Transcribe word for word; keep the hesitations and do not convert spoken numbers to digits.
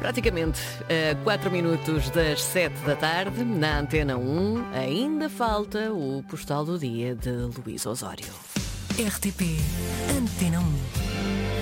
Praticamente a quatro minutos das sete da tarde, na Antena um, ainda falta o postal do dia de Luís Osório. R T P Antena um.